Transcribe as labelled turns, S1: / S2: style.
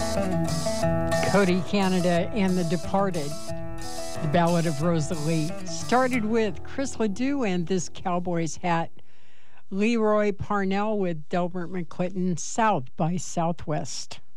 S1: Cody Canada and The Departed, the Ballad of Rosalie. Started with Chris Ledoux and This Cowboy's Hat. Leroy Parnell with Delbert McClinton, South by Southwest.